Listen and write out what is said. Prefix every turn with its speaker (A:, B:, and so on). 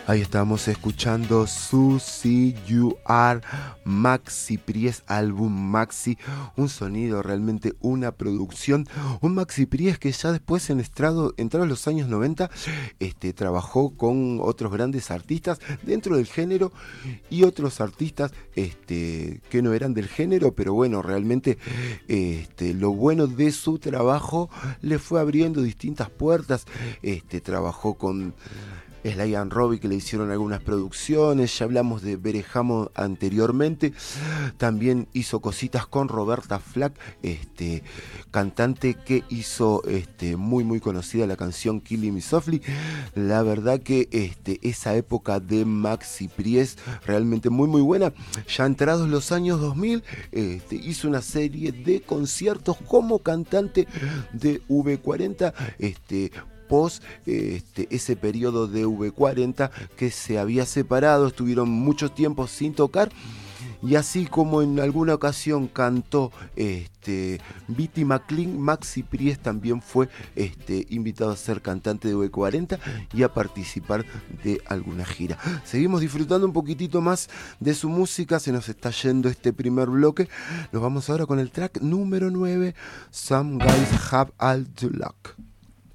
A: Ahí estamos escuchando Susie You Are, Maxi Priest, álbum Maxi, un sonido realmente, una producción, un Maxi Priest que ya después entrados los años 90, trabajó con otros grandes artistas dentro del género y otros artistas que no eran del género, pero bueno, realmente lo bueno de su trabajo le fue abriendo distintas puertas. Trabajó con Sly and Robbie, que le hicieron algunas producciones. Ya hablamos de Berejamo anteriormente. También hizo cositas con Roberta Flack, cantante que hizo muy muy conocida la canción Killing Me Softly. La verdad que esa época de Maxi Priest realmente muy muy buena. Ya entrados los años 2000, hizo una serie de conciertos como cantante de V40, post ese periodo de V40 que se había separado, estuvieron mucho tiempo sin tocar, y así como en alguna ocasión cantó Bitty McLean, Maxi Priest también fue invitado a ser cantante de V40 y a participar de alguna gira. Seguimos disfrutando un poquitito más de su música, se nos está yendo este primer bloque. Nos vamos ahora con el track número 9, Some Guys Have All the Luck.